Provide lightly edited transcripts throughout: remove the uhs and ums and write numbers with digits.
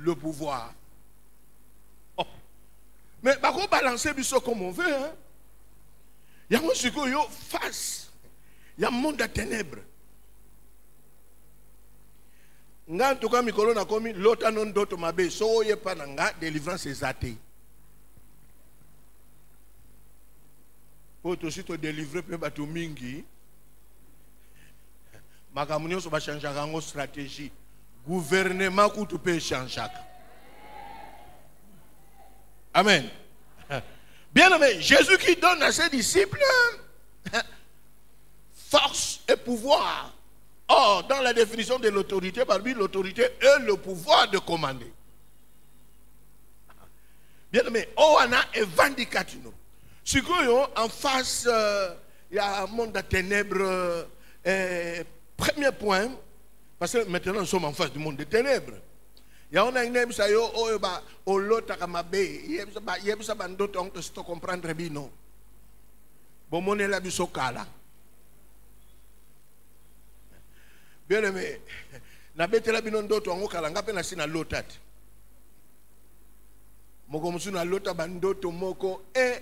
le pouvoir. Oh. Mais on va balancer ça comme on veut. Hein? Il y a un monsieur qui face. Il y a un monde de ténèbres. En tout cas, Mikolo n'a commis l'autre non d'autre mabe. So y pas nanga délivrance est athée. Pour aussi te délivrer peu bateau mingi. Makamunio so ba changer en stratégie. Gouvernement qui tu peux changer. Amen. Bien aimé, Jésus qui donne à ses disciples force et pouvoir. Or, dans la définition de l'autorité, parmi l'autorité est le pouvoir de commander. Bien aimé, on a un vindicatif. Si en face, il y a un monde de ténèbres. Premier point, parce que maintenant nous sommes en face du monde des ténèbres. Il y a un ennemi qui au l'autre il y a d'autres qui se comprendre bien non. Bon mon est là du sokala. Bien aimé, na bete la binon d'autres on kala ngape na sina lotat. Moko musu na lota bandoto moko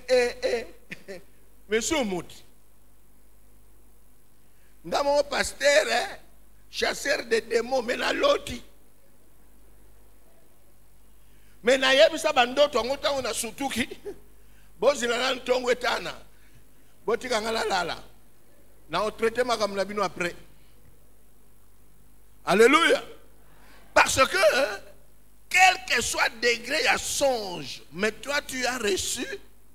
monsieur Mouti. Ndamo pasteur chasseur de démons mais na loti. Mais na yebisa bandoto ngota ona sutuki. Bozi na ntongo etana. Botika ngala lala. Na o traiter makam na bino après. Alléluia. Parce que quel que soit le degré il y a songe, mais toi tu as reçu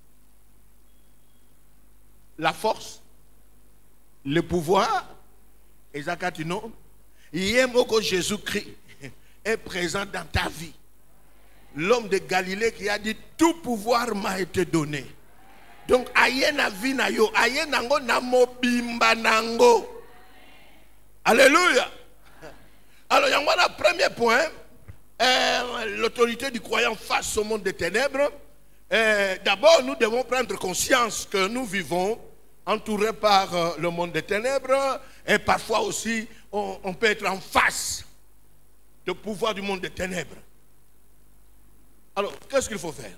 la force, le pouvoir, et Zakatino, Yemoko Jésus-Christ est présent dans ta vie. L'homme de Galilée qui a dit tout pouvoir m'a été donné. Donc ayena vie na yo, ayena ngo na mobimba nango. Alléluia. Alors il y a le premier point, l'autorité du croyant face au monde des ténèbres. D'abord nous devons prendre conscience que nous vivons entourés par le monde des ténèbres et parfois aussi on peut être en face du pouvoir du monde des ténèbres. Alors qu'est-ce qu'il faut faire?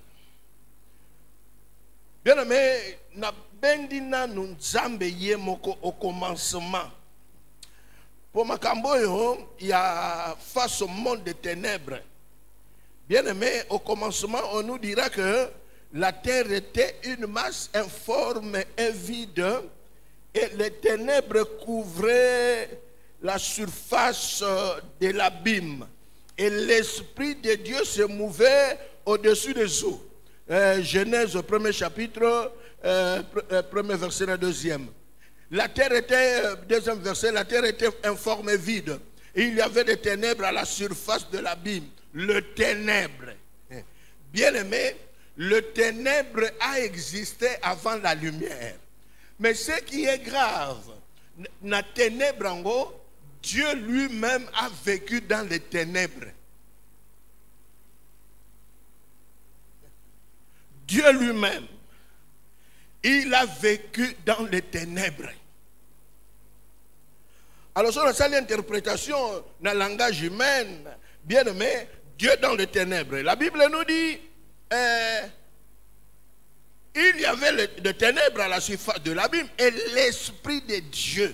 Bien aimé, na bendina nous nzambe yemoko au commencement. Pour Makamboyo, il y a face au monde des ténèbres. Bien aimé, au commencement, on nous dira que la terre était une masse informe et vide et les ténèbres couvraient la surface de l'abîme. Et l'Esprit de Dieu se mouvait au-dessus des eaux. Genèse, premier chapitre, premier verset, le deuxième. La terre était, deuxième verset, la terre était informe et vide. Et il y avait des ténèbres à la surface de l'abîme. Le ténèbre. Bien aimé, le ténèbre a existé avant la lumière. Mais ce qui est grave, la ténèbre en haut, Dieu lui-même a vécu dans les ténèbres. Dieu lui-même, il a vécu dans les ténèbres. Alors, sur l'interprétation dans le langage humain, bien aimé, Dieu dans les ténèbres. La Bible nous dit, il y avait des ténèbres à la surface de l'abîme et l'Esprit de Dieu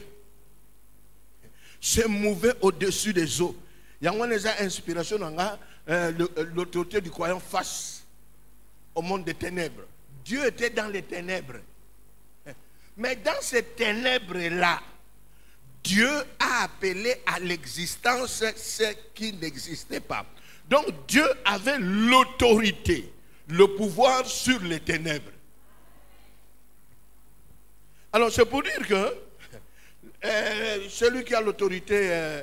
se mouvait au-dessus des eaux. Il y a une inspiration dans l'autorité du croyant face au monde des ténèbres. Dieu était dans les ténèbres. Mais dans ces ténèbres-là, Dieu a appelé à l'existence ce qui n'existait pas. Donc Dieu avait l'autorité, le pouvoir sur les ténèbres. Alors c'est pour dire que celui qui a l'autorité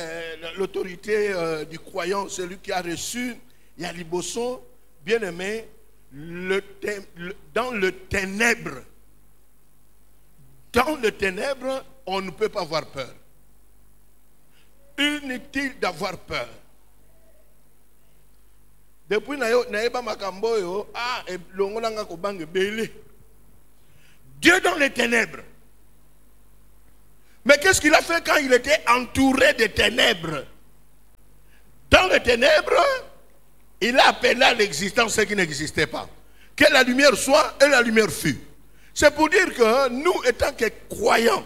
du croyant, celui qui a reçu Yaliboso, bien aimé, dans le ténèbre, on ne peut pas avoir peur. Inutile d'avoir peur. Depuis Naïba Makamboyo, Dieu dans les ténèbres. Mais qu'est-ce qu'il a fait quand il était entouré de ténèbres? Dans les ténèbres, Il a appelé à l'existence ce qui n'existait pas. Que la lumière soit, et la lumière fut. C'est pour dire que nous, étant que croyants,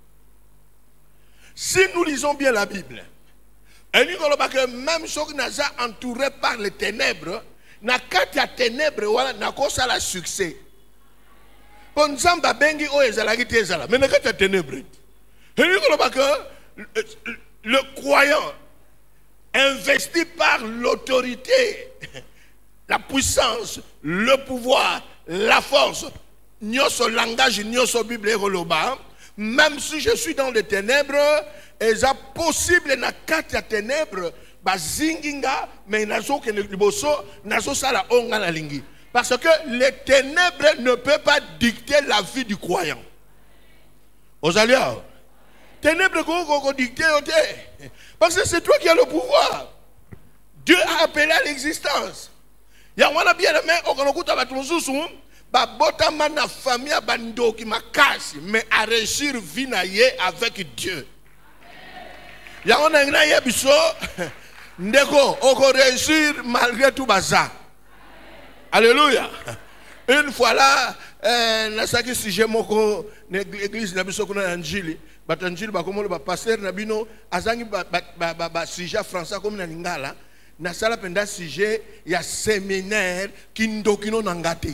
si nous lisons bien la Bible, et nous voyons que même ceux qui sont entourés par les ténèbres, na kati ya ténèbres wala na kosa la succès. Pour nzamba bengi o ezalaki te ezala, mais na kati ya ténèbres. Et nous voyons que le croyant investi par l'autorité, la puissance, le pouvoir, la force, nyoso langage, nyoso Bible et Roloba, même si je suis dans les ténèbres, et c'est possible na kati ya ténèbres, bazinginga, mais nazo ke liboso, nazo sala onga na lingi. Parce que les ténèbres ne peuvent pas dicter la vie du croyant. Aux alliés, ténèbres qu'on dicter, parce que c'est toi qui as le pouvoir. Dieu a appelé à l'existence. Il y a un bien aimé, on a écouté à tout babotama na famille bando qui m'a cassé, mais à réussir vie avec Dieu. Il y a un yebiso, ndeko, on réussir malgré tout bazar. Alléluia. Une fois là, nasaki sujet moko l'église na biso kuna anjili, batanjili ba komo ba pasteur na bino azangi ba sujet français comme na lingala, na sala penda sujet ya séminaire kindokino nangate.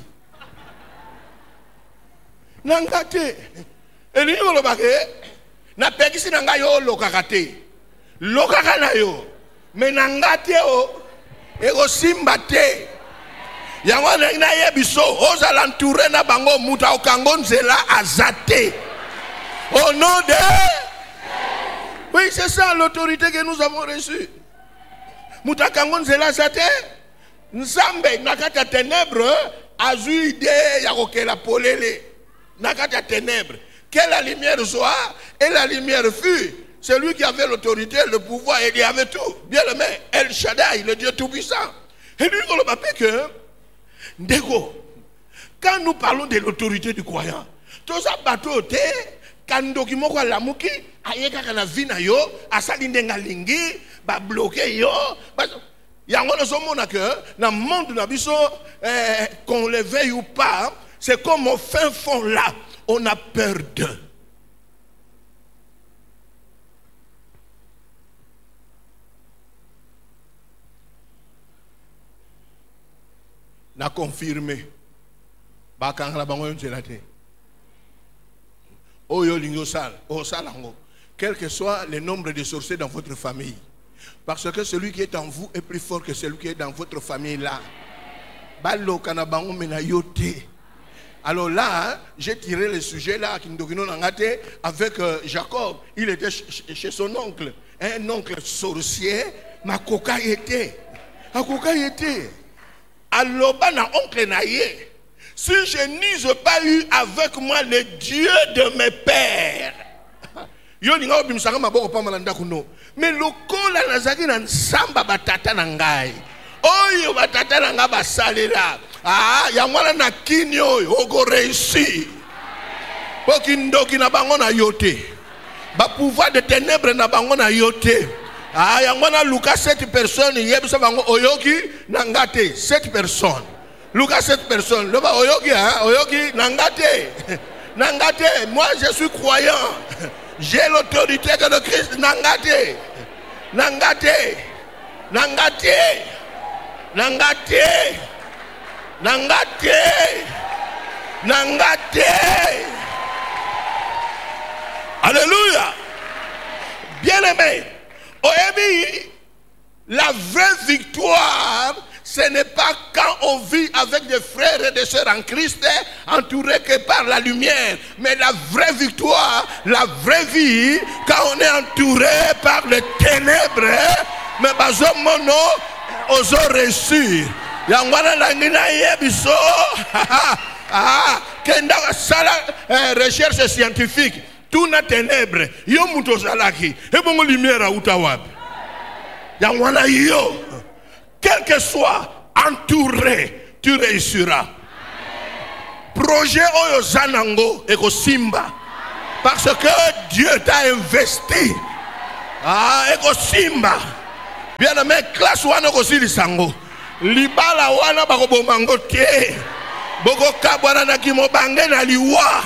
Nangate. Eli ngolo bake na pekisi nanga yo lokakate. Lokaka na yo. Mais nangate o ego simbate. Yango na yebiso oza l'entourer na bango muta okango nzela azate. Au nom de... Oui, c'est ça l'autorité que nous avons reçue. Muta kango nzela azate. Nzambe nakata ténèbres azu idée ya kokela polele. Nakata ténèbres. Que la lumière soit et la lumière fut. C'est lui qui avait l'autorité, le pouvoir, et il y avait tout. Bien aimé, El Shaddai, le Dieu tout-puissant. Et lui, on le rappelle que, quand nous parlons de l'autorité du croyant, tout ça, bateau, quand document quoi la mouki, ayeka kana vina yo, asali ndenga lingi, ba bloqué yo, il y a un que dans le monde qu'on le veuille ou pas, c'est comme au fin fond là, on a peur d'eux. Na confirmé. Bakanga bango nzelate. Oyo lingo sal, o salango. Quel que soit le nombre de sorciers dans votre famille. Parce que celui qui est en vous est plus fort que celui qui est dans votre famille là. Balo kana bango mena yote. Alors là, j'ai tiré le sujet là avec Jacob. Il était chez son oncle. Un oncle sorcier. Ma coca était. Ma coca était. Alors, oncle naïe. Si je n'eusse pas eu avec moi le Dieu de mes pères. Mais le col à Nazaki n'a samba batata nangai. Oh, batata nanga basalela. Ah, yamwana na kinyo ogo réussi. Pokindoki na bango na yote. Ba pouvoir de ténèbres na bango na yote. Ah, yamwana Lucas 7 personnes yebisa bango oyoki nangate 7 personnes. Lucas 7 personnes. Le ba oyoki hein, oyoki nangate. Nangate, moi je suis croyant. J'ai l'autorité que le Christ nangate. Nangate. Nangate. Nangate. Nangate. Nangate. Alléluia. Bien aimé. La vraie victoire, ce n'est pas quand on vit avec des frères et des sœurs en Christ, entourés que par la lumière. Mais la vraie victoire, la vraie vie, quand on est entouré par les ténèbres, mais bazomono, oso reçu. Yangwana langina yebiso, kenda sala recherche scientifique. Tout na ténèbres, yo muto salaki, et bon lumière à Outawab. Yangwana yo, quel que soit entouré, tu réussiras. Projet Oyo Zanango et Simba. Parce que Dieu t'a investi. Ah, et Simba. Bien aimé, classe one aussi sango. libala wana bakoboma te bokokabwana na kimobange na liwa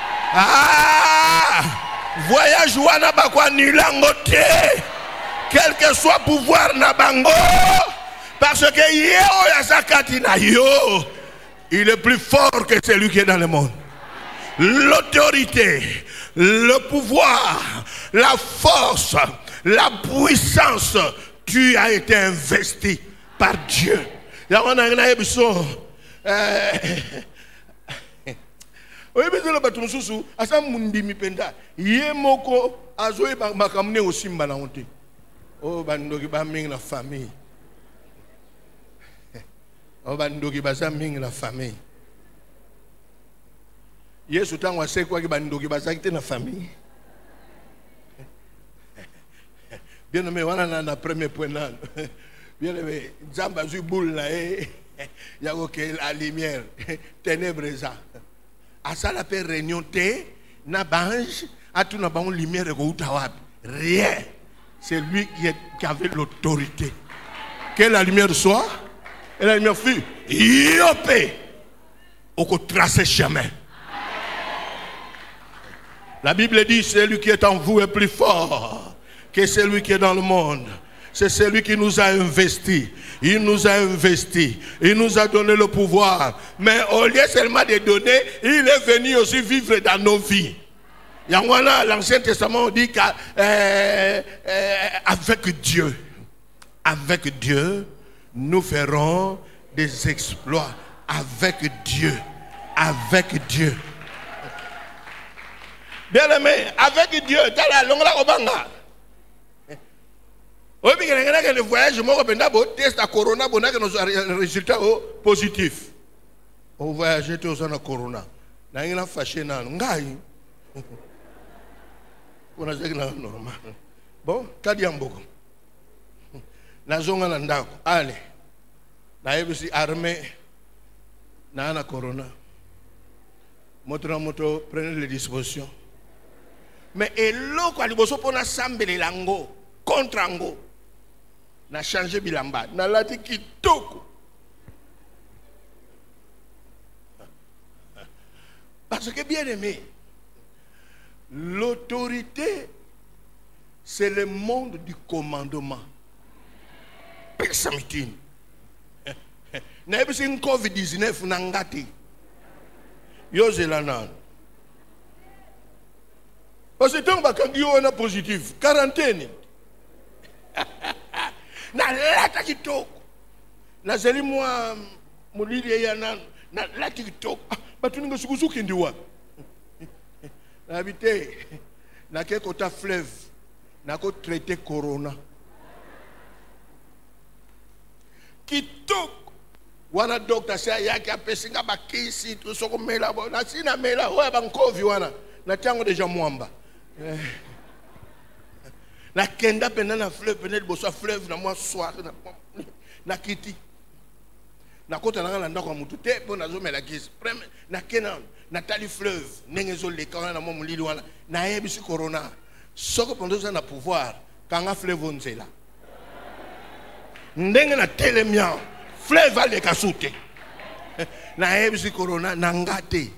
voyage wana bakwanila te quel que soit pouvoir na bango parce que yeo ya zakati na yo il est plus fort que celui qui est dans le monde. L'autorité, le pouvoir, la force, la puissance, tu as été investi par Dieu. Oh, bandoki ba ming la famille. Oh, bandoki ba ming la famille. Yesu tangwa se kwa ki bandoki ba zakite na famille. Bien aimé, wana na premier point là. Bien aimé, Zamba zu boule là ya que la lumière ténèbres ça. À ça la paix réunion té na bange a tout na ba lumière ko utawab. Rien. C'est lui qui avait l'autorité. Que la lumière soit, et la lumière fut, yopé, au qu'on trace chemin. La Bible dit, celui qui est en vous est plus fort que celui qui est dans le monde. C'est celui qui nous a investis. Il nous a investis. Il nous a donné le pouvoir. Mais au lieu seulement de donner, il est venu aussi vivre dans nos vies. L'Ancien Testament dit qu'avec Dieu, nous ferons des exploits. Avec Dieu. Bien aimé, avec Dieu, t'as la longue la obanga. Oui, mais le voyage, moi, je test à Corona, bon, que nos résultats positifs. Au voyage, tu as Corona. N'a rien fâché, ngai. On a dit normal. Bon, Kadiamboko. Nazonga Nandako. Allez. Naïbisi armée. Nana Corona. Moto, prenez les dispositions. Mais et l'eau, quand il faut pour la sambele lango, contre ango, n'a changé bilamba. N'a lati kitoko. Parce que bien aimé, l'autorité, c'est le monde du commandement. Personne. N'a pas une COVID-19 n'angati. Yozelanan. Parce que tant que tu positif, quarantaine. Na lata kitoko. Na zeli moi mulili yana na lata kitoko. Batuninga sukuzuki ndiwa. Na habité na ke kota fleuve na ko traiter corona. Kitoko wana docteur sa yaki apesinga bakisi to soko mela bo na sina mela ho ba nkovi wana na tango deja mwamba. La kenda pena na fleuve pena boso fleuve na moi soir na kiti na kota na ndako mutu te po na zo mela kisi na kena na tali fleuve nengezo le kana na mo mulili wana na yebisi corona soko pondoza na pouvoir kanga fleuve onzela ndenge na telemia fleuve va le kasute na yebisi corona na ngate.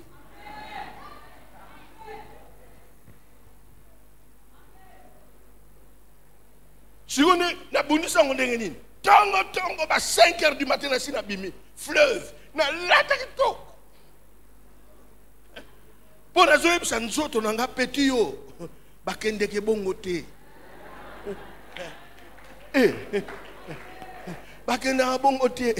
Si on est na bundisa ngondenge nini tongo ba 5h du matin na sina bimi fleuve na lata kitoko pour la zoe sa nzoto nanga petit yo bakende ke bongo te bakende bongo te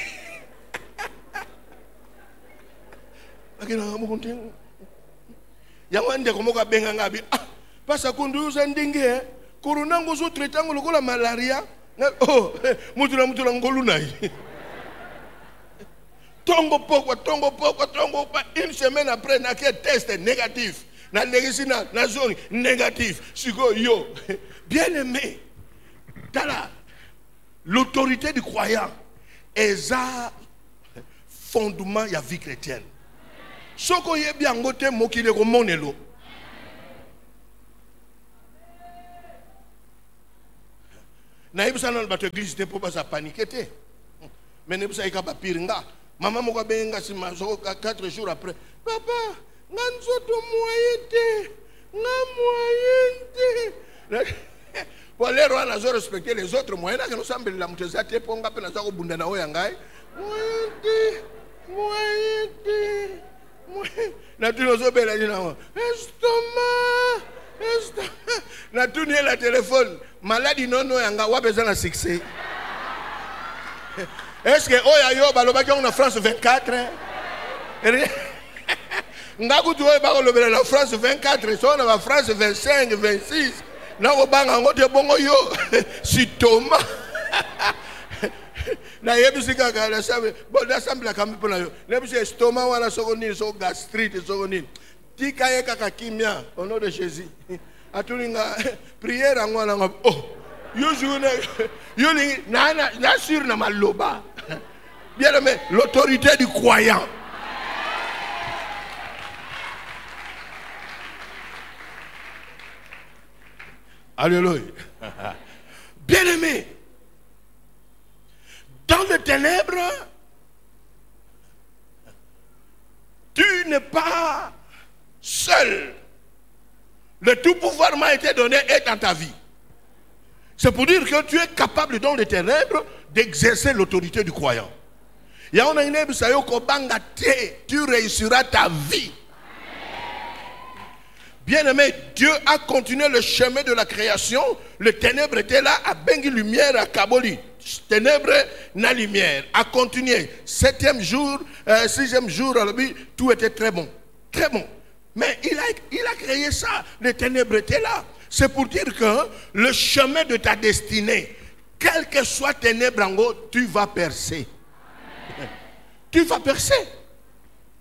bakende bongo te yango ande ko moka benga ngabi pasa kundu uza ndinge corona ngozo tretango lokola malaria oh mutula ngolu nai tongo poko une semaine après na ke test négatif na legisina na zone négatif siko yo bien aimé tala l'autorité du croyant est un fondement ya vie chrétienne soko yebi angote mokile ko monelo. Na ibisa na bato église te po ba sa paniquer te. Mais ne sais pas piringa. Maman m'a benga si ma 4 jours après. Papa, nganzoto moyente. Moyente. Pour les rois, nous avons respecté les autres moyens que nous sommes la mutezate pour nga pena zako bundana oyangai. Moyente. Na tu nous obéis la dina. Estomac. Na tu ni la téléphone. Maladie non yanga wa besoin de succès. Est-ce que oya yo baloba ki on a France 24? Ngaku tu oya ba ko lobela la France 24, so na France 25, 26. Na ko banga ngote bongo yo. Si Thomas. Na yebisi kaka la sabe bon da sambla kambi pona yo lebisi estomac wala sokoni so gastrite sokoni tika ye kaka kimia au nom de Jésus atulinga prière ngwana ngop oh yo joune yo na sur na maloba bien aimé l'autorité du croyant. Alléluia. Bien aimé, dans les ténèbres, tu n'es pas seul. Le tout pouvoir m'a été donné et dans ta vie. C'est pour dire que tu es capable dans les ténèbres d'exercer l'autorité du croyant. Tu réussiras ta vie. Bien-aimé, Dieu a continué le chemin de la création. Le ténèbre était là, à bengi lumière, à Kaboli. Ténèbres, na lumière. A continué. 7e jour, 6e jour, tout était très bon. Très bon. Mais il a créé ça. Les ténèbres étaient là. C'est pour dire que le chemin de ta destinée, quel que soit ténèbres en haut, tu vas percer. Tu vas percer.